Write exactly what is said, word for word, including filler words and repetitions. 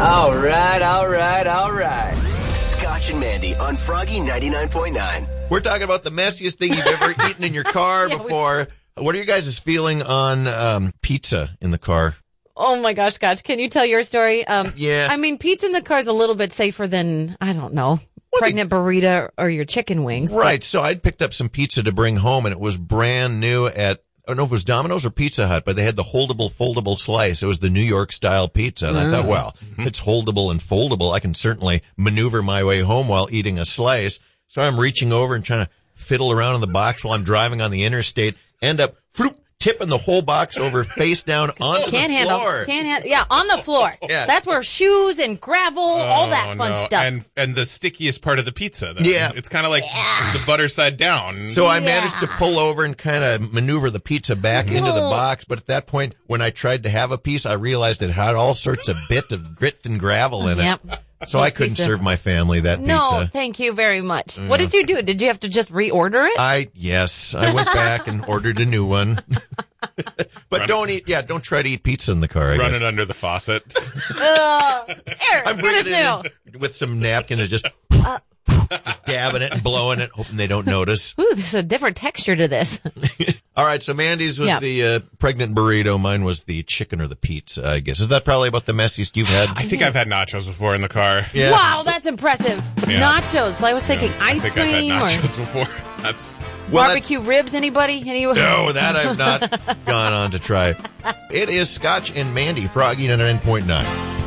All right, all right, all right. Scotch and Mandy on Froggy ninety-nine point nine. We're talking about the messiest thing you've ever eaten in your car Yeah, before. We... What are you guys' feeling on um, pizza in the car? Oh, my gosh, Scotch. Can you tell your story? Um, Yeah. I mean, pizza in the car is a little bit safer than, I don't know, Well, pregnant they... burrito or your chicken wings. Right. But... So I'd picked up some pizza to bring home, and it was brand new at, I don't know if it was Domino's or Pizza Hut, but they had the holdable, foldable slice. It was the New York-style pizza. And I thought, well, mm-hmm. it's holdable and foldable. I can certainly maneuver my way home while eating a slice. So I'm reaching over and trying to fiddle around in the box while I'm driving on the interstate, end up floop, tipping the whole box over face down onto Can't the handle. floor. Can't handle. Yeah, on the floor. Yeah. That's where shoes and gravel, Oh, all that fun no. stuff. And and the stickiest part of the pizza. Then. Yeah. It's kind of like yeah. the butter side down. So I Yeah. managed to pull over and kind of maneuver the pizza back into the box. But at that point, when I tried to have a piece, I realized it had all sorts of bit of grit and gravel in it. Yep. So I couldn't Pizza. serve my family that No, pizza. thank you very much. What did you do? Did you have to just reorder it? I, yes, I went back and ordered a new one. But Run don't eat, yeah, don't try to eat pizza in the car. I Run guess. it under the faucet. uh, Eric, I'm get bringing us new. it in with some napkins and just, just dabbing it and blowing it, hoping they don't notice. Ooh, there's a different texture to this. All right, so Mandy's was Yeah. the uh, pregnant burrito. Mine was the chicken or the pizza, I guess. Is that probably about the messiest you've had? I think I've had nachos before in the car. Yeah. Wow, that's impressive. Yeah. Nachos. I was thinking I ice think cream I've had or nachos before. That's Well, that- barbecue ribs. Anybody? Any? No, that I've not gone on to try. It is Scotch and Mandy, Froggy ninety-nine point nine.